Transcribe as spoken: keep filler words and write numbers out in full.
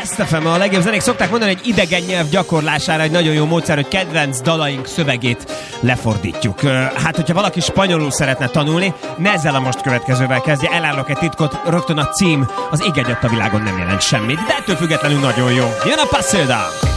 Best ef em, a legjobb zenék. Szokták mondani, hogy idegen nyelv gyakorlására egy nagyon jó módszer, hogy kedvenc dalaink szövegét lefordítjuk. Hát, hogyha valaki spanyolul szeretne tanulni, ne ezzel a most következővel kezdje. Elárulok egy titkot, rögtön a cím az ég egyet a világon nem jelent semmit, de ettől függetlenül nagyon jó. Jön a Pasilda!